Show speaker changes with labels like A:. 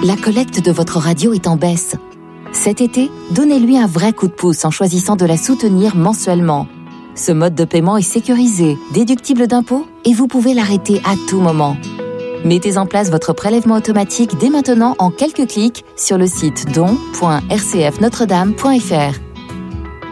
A: La collecte de votre radio est en baisse. Cet été, donnez-lui un vrai coup de pouce en choisissant de la soutenir mensuellement. Ce mode de paiement est sécurisé, déductible d'impôts et vous pouvez l'arrêter à tout moment. Mettez en place votre prélèvement automatique dès maintenant en quelques clics sur le site don.rcfnotredame.fr.